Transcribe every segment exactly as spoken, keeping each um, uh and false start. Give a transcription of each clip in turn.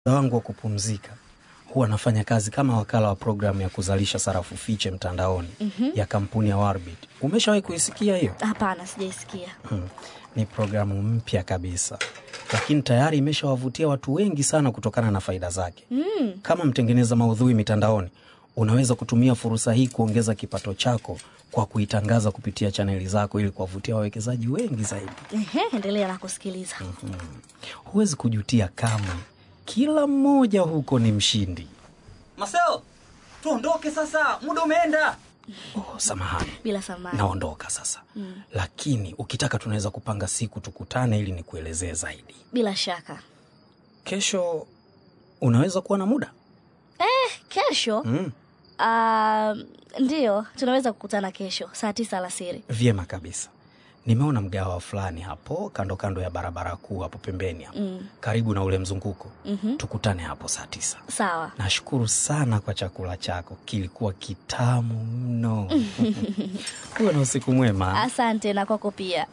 wangu wa kupumzika huwa nafanya kazi kama wakala wa programu ya kuzalisha sarafu fiche mtandaoni mm-hmm. ya kampuni ya Warbit. Umeshawahi kuisikia hiyo? Hapana, sijaisikia. Hmm. Ni programu mpya kabisa, lakini tayari imeshawavutia watu wengi sana kutokana na faida zake. Mm. Kama mtengeneza maudhui mitandaoni, unaweza kutumia fursa hii kuongeza kipato chako kwa kuitangaza kupitia chaneli zako ili kuwavutia wawekezaji wengi zaidi. Ehe, endelea na kusikiliza. Mm-hmm. Huwezi kujutia kama kila mmoja huko ni mshindi. Marcel, tuondoke sasa, muda umeenda. Oh, samahani. Bila samahani. Naondoka sasa. Mm. Lakini ukitaka tunaweza kupanga siku tukutane ili nikuelezee zaidi. Bila shaka. Kesho unaweza kuwa na muda? Eh, kesho? Mm. Uh, ndiyo, tunaweza kukutana kesho saa tisa alasiri. Vyema kabisa. Nimeona mgahawa fulani hapo kando kando ya barabara kuu hapo pembeni hapo. Mm. Karibu na ule mzunguko. Mm-hmm. Tukutane hapo saa tisa. Sawa. Nashukuru sana kwa chakula chako. Kilikuwa kitamu mno. Uwe na usiku mwema. Asante na kwako pia.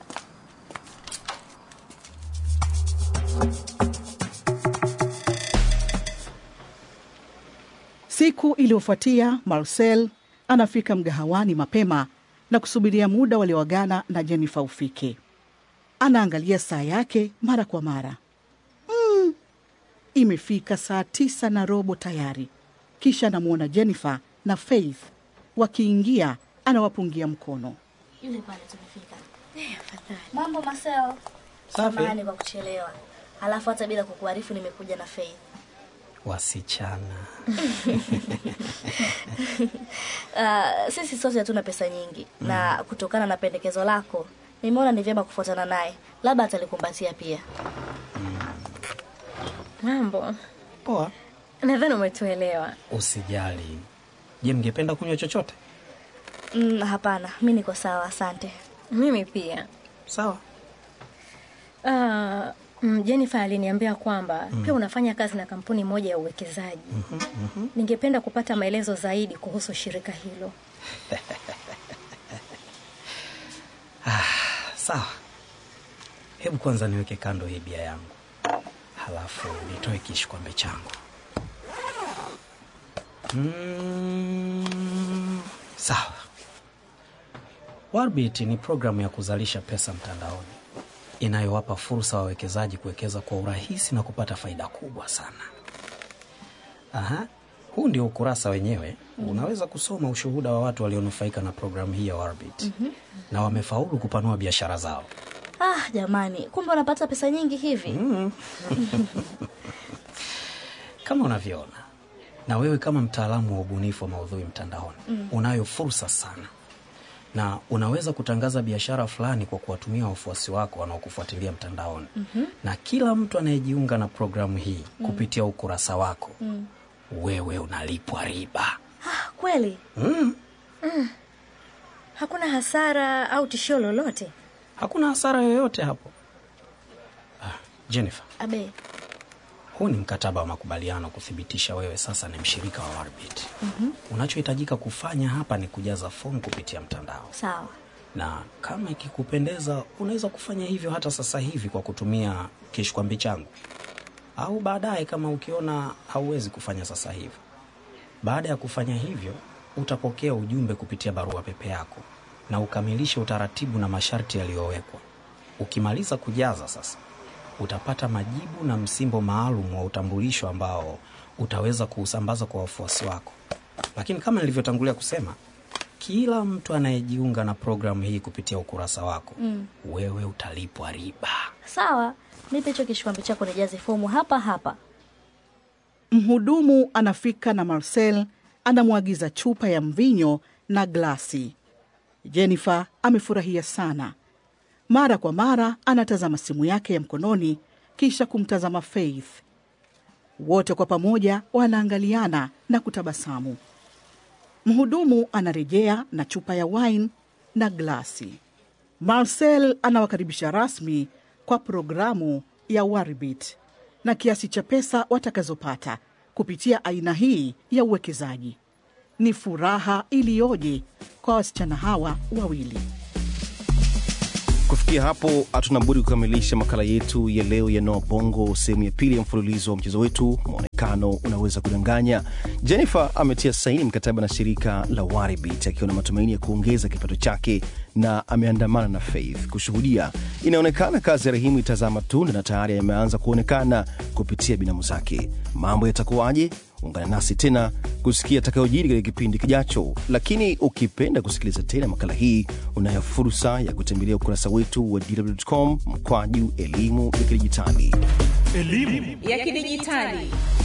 Siku iliyofuatia, Marcel anafika mgahawani mapema na kusubiria muda walioagana na Jennifer ufike. Anaangalia saa yake mara kwa mara. Mm, imefika saa tisa na robo tayari. Kisha anamuona Jennifer na Faith wakiingia, anawapungia mkono. Yule pale tumefika. Eh, afadhali. Mambo Marcel. Safi. Samahani kwa kuchelewa. Alafu hata bila kukuarifu nimekuja na Faith. Wasichana. uh, sisi sote hatuna pesa nyingi. Mm. Na kutokana na pendekezo lako, nimeona ni vyema kufuatana naye. Labda atalikumbatia pia. Mm. Mambo. Poa. Nadhani umetuelewa. Usijali. Je, mngependa kunywa chochote? Mm, hapana, mimi niko sawa, asante. Mimi pia. Sawa. Ah, uh, Jennifer aliniambia kwamba mm. pia unafanya kazi na kampuni moja ya uwekezaji. Mm-hmm, mm-hmm. Ningependa kupata maelezo zaidi kuhusu shirika hilo. ah, sawa. Hebu kwanza niweke kando hii bia yangu. Halafu nitoe kishikwambe changu. Mm, sawa. Warbit ni programu ya kuzalisha pesa mtandaoni inayowapa fursa wawekezaji kuwekeza kwa urahisi na kupata faida kubwa sana. Aha, huu ndio ukurasa wenyewe. Mm-hmm. Unaweza kusoma ushuhuda wa watu walionufaika na programu hii ya Warbit. Mm-hmm. Na wamefaulu kupanua biashara zao. Ah, jamani, kumbe wanapata pesa nyingi hivi. Mm. Kama unavyoona, na wewe kama mtaalamu wa ubunifu wa maudhui mtandaoni, mm. unayo fursa sana. Na unaweza kutangaza biashara fulani kwa kuwatumia wafuasi wako wanaokufuatilia mtandaoni. Mm-hmm. Na kila mtu anayejiunga na programu hii mm. kupitia ukurasa wako, mm. wewe unalipwa riba. Ah, kweli? Mm. Mm. Hakuna hasara au tishio lolote? Hakuna hasara yoyote hapo. Ah, Jennifer. Abe. Huu ni mkataba wa makubaliano kuthibitisha wewe sasa ni mshirika wa Warbit. Mm-hmm. Unachohitajika kufanya hapa ni kujaza fomu kupitia mtandao. Sawa. Na kama ikikupendeza, unaweza kufanya hivyo hata sasa hivi kwa kutumia kishikwambi changu. Au baadaye kama ukiona hauwezi kufanya sasa hivi. Baada ya kufanya hivyo, utapokea ujumbe kupitia barua pepe yako na ukamilishe utaratibu na masharti yaliyowekwa. Ukimaliza kujaza sasa, utapata majibu na msimbo maalum wa utambulisho ambao utaweza kuusambaza kwa wafuasi wako. Lakini kama nilivyotangulia kusema, kila mtu anayejiunga na programu hii kupitia ukurasa wako, mm. wewe utalipwa riba. Sawa, nipe hicho kishikwambi chako nijaze fomu hapa hapa. Mhudumu anafika na Marcel anamuagiza chupa ya mvinyo na glasi. Jennifer amefurahia sana. Mara kwa mara anatazama simu yake ya mkononi kisha kumtazama Faith. Wote kwa pamoja wanaangaliana na kutabasamu. Mhudumu anarejea na chupa ya wine na glasi. Marcel anawakaribisha rasmi kwa programu ya Warbit na kiasi cha pesa watakazopata kupitia aina hii ya uwekezaji. Ni furaha iliyoje kwa wasichana hawa wawili. Kufikia hapo hatuna budi kukamilisha makala yetu ya leo ya Noa Bongo, sehemu ya pili ya mfululizo wa mchezo wetu Muonekano Unaweza Kudanganya. Jennifer ametia saini mkataba na shirika la Waribit akiwa na matumaini ya kuongeza kipato chake, na ameandamana na Faith kushuhudia. Inaonekana kazi ya Rahimu itazaa matunda na tayari yameanza kuonekana kupitia binamu zake. Mambo yatakuwaje? Ungana nasi tena kusikia atakayojiri katika kipindi kijacho. Lakini ukipenda kusikiliza tena makala hii, unayo fursa ya kutembelea ukurasa wetu wa d w dot com mkwaju elimu ya kidijitali. Elimu ya kidijitali.